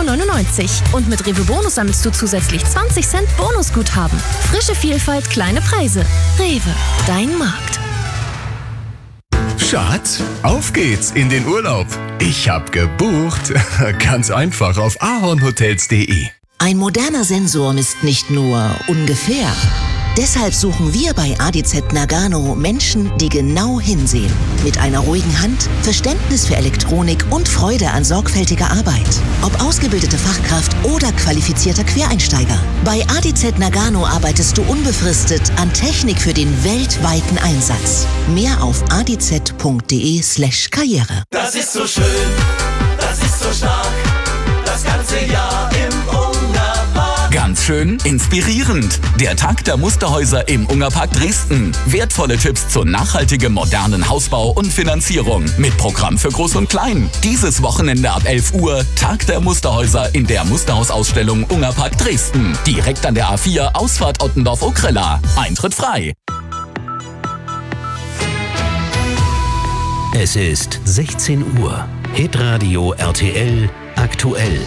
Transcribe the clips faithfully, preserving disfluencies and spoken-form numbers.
neunundneunzig Euro. Und mit Rewe Bonus sammelst du zusätzlich zwanzig Cent Bonusguthaben. Frische Vielfalt, kleine Preise. Rewe, dein Markt. Schatz, auf geht's in den Urlaub. Ich hab gebucht. Ganz einfach auf ahornhotels punkt de. Ein moderner Sensor misst nicht nur ungefähr. Deshalb suchen wir bei A D Z Nagano Menschen, die genau hinsehen. Mit einer ruhigen Hand, Verständnis für Elektronik und Freude an sorgfältiger Arbeit. Ob ausgebildete Fachkraft oder qualifizierter Quereinsteiger. Bei A D Z Nagano arbeitest du unbefristet an Technik für den weltweiten Einsatz. Mehr auf a d z punkt de slash karriere. Das ist so schön, das ist so stark, das ganze Jahr im Ungarpark. Ganz schön inspirierend. Der Tag der Musterhäuser im Ungarpark Dresden. Wertvolle Tipps zu nachhaltigem modernen Hausbau und Finanzierung. Mit Programm für Groß und Klein. Dieses Wochenende ab elf Uhr Tag der Musterhäuser in der Musterhausausstellung Ungarpark Dresden. Direkt an der A vier, Ausfahrt Ottendorf-Okrella. Eintritt frei. Es ist sechzehn Uhr. Hitradio R T L aktuell.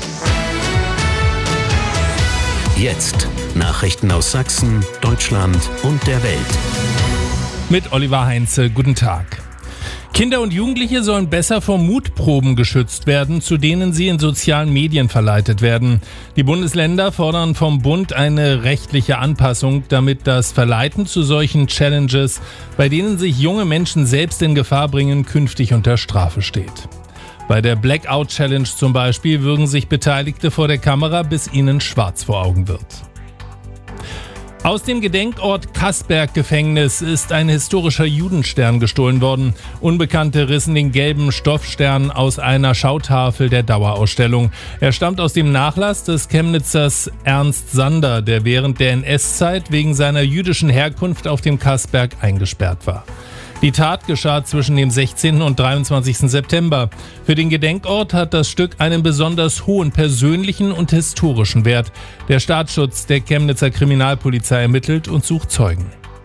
Jetzt Nachrichten aus Sachsen, Deutschland und der Welt. Mit Oliver Heinze, guten Tag. Kinder und Jugendliche sollen besser vor Mutproben geschützt werden, zu denen sie in sozialen Medien verleitet werden. Die Bundesländer fordern vom Bund eine rechtliche Anpassung, damit das Verleiten zu solchen Challenges, bei denen sich junge Menschen selbst in Gefahr bringen, künftig unter Strafe steht. Bei der Blackout Challenge zum Beispiel würgen sich Beteiligte vor der Kamera, bis ihnen schwarz vor Augen wird. Aus dem Gedenkort Kassberg-Gefängnis ist ein historischer Judenstern gestohlen worden. Unbekannte rissen den gelben Stoffstern aus einer Schautafel der Dauerausstellung. Er stammt aus dem Nachlass des Chemnitzers Ernst Sander, der während der N S-Zeit wegen seiner jüdischen Herkunft auf dem Kassberg eingesperrt war. Die Tat geschah zwischen dem sechzehnten und dreiundzwanzigsten September. Für den Gedenkort hat das Stück einen besonders hohen persönlichen und historischen Wert. Der Staatsschutz der Chemnitzer Kriminalpolizei ermittelt und sucht Zeugen.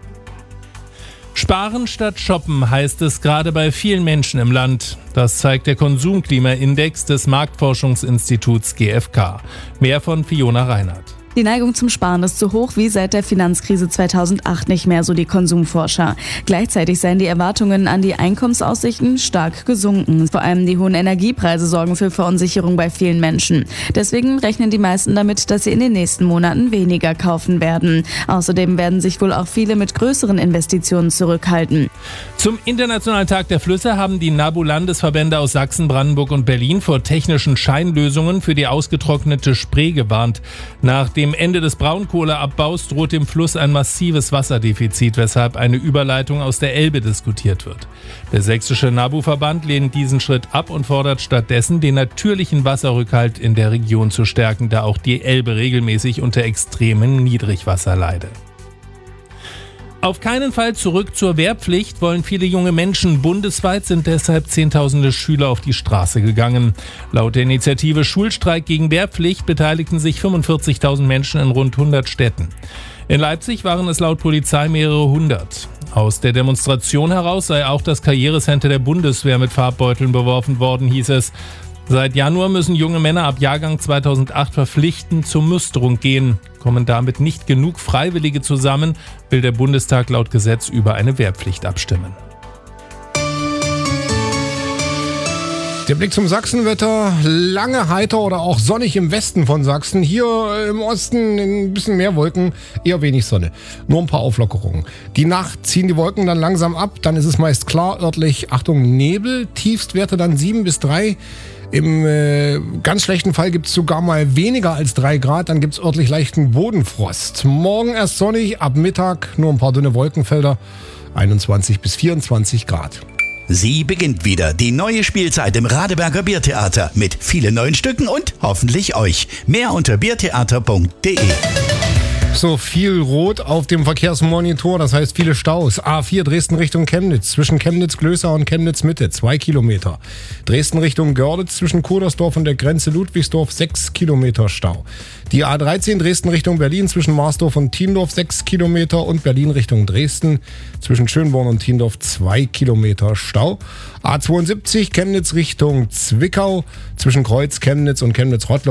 Sparen statt shoppen heißt es gerade bei vielen Menschen im Land. Das zeigt der Konsumklimaindex des Marktforschungsinstituts G F K. Mehr von Fiona Reinhardt. Die Neigung zum Sparen ist so hoch wie seit der Finanzkrise zweitausendacht nicht mehr, so die Konsumforscher. Gleichzeitig seien die Erwartungen an die Einkommensaussichten stark gesunken. Vor allem die hohen Energiepreise sorgen für Verunsicherung bei vielen Menschen. Deswegen rechnen die meisten damit, dass sie in den nächsten Monaten weniger kaufen werden. Außerdem werden sich wohl auch viele mit größeren Investitionen zurückhalten. Zum Internationalen Tag der Flüsse haben die NABU-Landesverbände aus Sachsen, Brandenburg und Berlin vor technischen Scheinlösungen für die ausgetrocknete Spree gewarnt. Nach dem Ende des Braunkohleabbaus droht dem Fluss ein massives Wasserdefizit, weshalb eine Überleitung aus der Elbe diskutiert wird. Der sächsische NABU-Verband lehnt diesen Schritt ab und fordert stattdessen, den natürlichen Wasserrückhalt in der Region zu stärken, da auch die Elbe regelmäßig unter extremem Niedrigwasser leide. Auf keinen Fall zurück zur Wehrpflicht wollen viele junge Menschen. Bundesweit sind deshalb Zehntausende Schüler auf die Straße gegangen. Laut der Initiative Schulstreik gegen Wehrpflicht beteiligten sich fünfundvierzigtausend Menschen in rund hundert Städten. In Leipzig waren es laut Polizei mehrere hundert. Aus der Demonstration heraus sei auch das Karrierecenter der Bundeswehr mit Farbbeuteln beworfen worden, hieß es. Seit Januar müssen junge Männer ab Jahrgang zweitausendacht verpflichtend zur Musterung gehen. Kommen damit nicht genug Freiwillige zusammen, will der Bundestag laut Gesetz über eine Wehrpflicht abstimmen. Der Blick zum Sachsenwetter, lange heiter oder auch sonnig im Westen von Sachsen. Hier im Osten ein bisschen mehr Wolken, eher wenig Sonne. Nur ein paar Auflockerungen. Die Nacht ziehen die Wolken dann langsam ab, dann ist es meist klar, örtlich, Achtung, Nebel, Tiefstwerte dann sieben bis drei. Im äh, ganz schlechten Fall gibt es sogar mal weniger als drei Grad, dann gibt es örtlich leichten Bodenfrost. Morgen erst sonnig, ab Mittag nur ein paar dünne Wolkenfelder, einundzwanzig bis vierundzwanzig Grad. Sie beginnt wieder, die neue Spielzeit im Radeberger Biertheater mit vielen neuen Stücken und hoffentlich euch. Mehr unter biertheater punkt de. So viel Rot auf dem Verkehrsmonitor, das heißt viele Staus. A vier Dresden Richtung Chemnitz, zwischen Chemnitz-Glößau und Chemnitz-Mitte, zwei Kilometer. Dresden Richtung Görlitz, zwischen Kudersdorf und der Grenze Ludwigsdorf, sechs Kilometer Stau. Die A dreizehn Dresden Richtung Berlin, zwischen Marsdorf und Thiendorf, sechs Kilometer. Und Berlin Richtung Dresden, zwischen Schönborn und Thiendorf, zwei Kilometer Stau. A zweiundsiebzig Chemnitz Richtung Zwickau, zwischen Kreuz, Chemnitz und Chemnitz-Rottlau.